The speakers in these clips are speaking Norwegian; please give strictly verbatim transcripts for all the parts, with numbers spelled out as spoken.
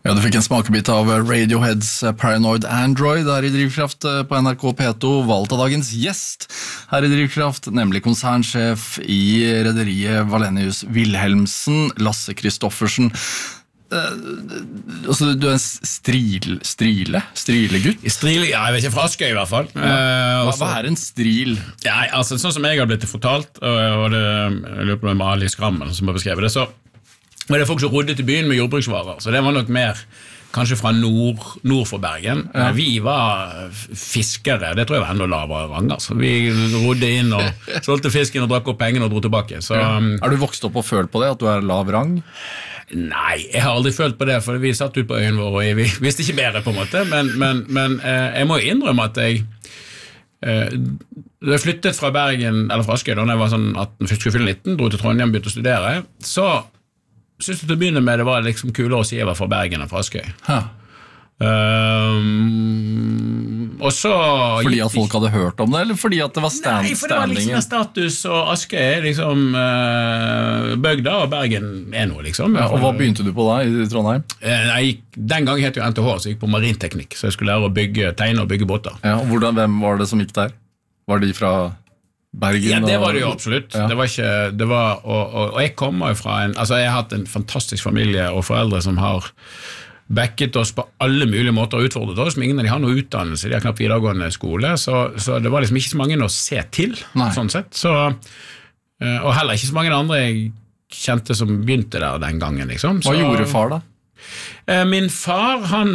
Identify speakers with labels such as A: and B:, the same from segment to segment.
A: Ja, du fikk en smakebit av Radioheads Paranoid Android her i Drivkraft på N R K P to, valgt av dagens gjest her i Drivkraft, nemlig konsernsjef i rederiet Wallenius Wilhelmsen, Lasse Kristoffersen. Uh, altså, du er en stril, strile, strilegutt?
B: Strile, ja, jeg vet ikke, fra Askøy i hvert fall.
A: Ja. Uh, hva, hva er en stril?
B: Ja, altså, sånn som jeg har blitt fortalt, og det jeg lurer på med Ali Skrammen som har beskrevet det, så var det folk som rodde til byen med jordbruksvarer, så det var nok mer kanskje fra nord, nord for Bergen. Ja. Vi var fiskere, det tror jeg var enda lavere rang. Altså. Vi rodde inn og solgte fisken og drakk opp pengene og dro tilbake. Så,
A: ja. Er du vokst opp og følt på det, at du er lav rang?
B: Nei, jeg har aldri følt på det, for vi satt ut på øyen vår, og vi visste ikke bedre på en måte, men, men, men eh, jeg må innrømme at jeg eh, da jeg flyttet fra Bergen, eller fra Askøy, da jeg var sånn atten, skulle nitten, dro til Trondheim, begynte å studere, så synes du til å begynne med det var liksom kulere å si jeg var fra Bergen og fra Askøy. Um, og så
A: fordi at folk hadde hørt om det, eller fordi at det var stand,
B: nei, for det var liksom status, og Askøy er liksom uh, bygda, og Bergen er noe liksom.
A: Ja, og hva begynte du på da i Trondheim?
B: Jeg gikk, den gangen het jo N T H, så jeg gikk på marinteknikk, så jeg skulle lære å bygge, tegne og bygge båter.
A: Ja, og hvordan, hvem var det som gikk der? Var de fra Bergen?
B: Ja, det var det jo absolutt. Ja. Det var ikke, det var, og, og, og jeg kommer jo fra en, altså jeg har hatt en fantastisk familie og foreldre som har backet oss på alle mulige måter og utfordret oss, men ingen av de har noe utdannelse, de har knapt videregående skole, så, så det var liksom ikke så mange å se til, Nei. Sånn sett. Så, og heller ikke så mange andre jeg kjente som begynte der den gangen, liksom.
A: Hva
B: så,
A: gjorde far da?
B: Min far, han,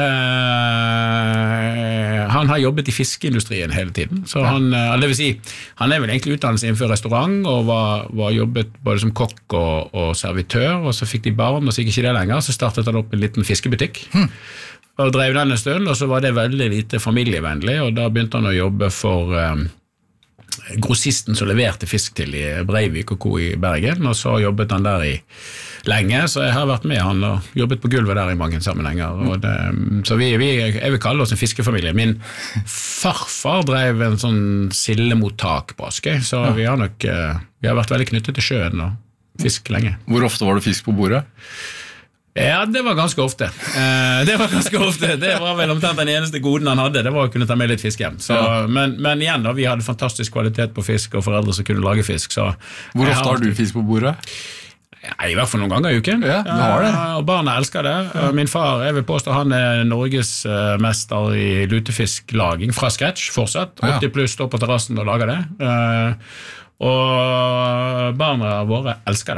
B: han har jobbet i fiskeindustrien hele tiden, så han, det vil si, han er vel egentlig utdannelse innenfor restaurant, og var, var jobbet både som kokk og, og servitør, og så fikk de barn, og så gikk ikke det lenger, så startet han opp en liten fiskebutikk, hm. og drev den en stund, og så var det veldig lite familievennlig, og da begynte han å jobbe for um, grossisten som leverte fisk til i Breivik og Co i Bergen, og så jobbet han der i lenge, så jeg har vært med han og jobbet på gulvet der i mange sammenhenger, og det, så vi, vi, jeg vil kalle oss en fiskefamilie. Min farfar drev en sånn sildemottak på Askøy, så ja. vi, har nok, vi har vært veldig knyttet til sjøen og fisk lenge.
A: Hvor ofte var det fisk på bordet?
B: Ja, det var ganske ofte. Eh, det var ganske ofte. Det var vel omtrent den eneste goden han hadde, det var å kunne ta med litt fisk hjem. Så, ja. men, men igjen da, vi hadde fantastisk kvalitet på fisk, og foreldre som kunne lage fisk. Så
A: hvor ofte har, har du fisk på bordet?
B: Ja, i hvert fall noen ganger i uken.
A: Ja, du har det.
B: Ja, og barna elsker det. Ja. Min far, jeg vil påstå, han er Norges mester i lutefisklaging fra scratch, fortsatt. åtti pluss står på terrassen og lager det. Og barna våre elsker det.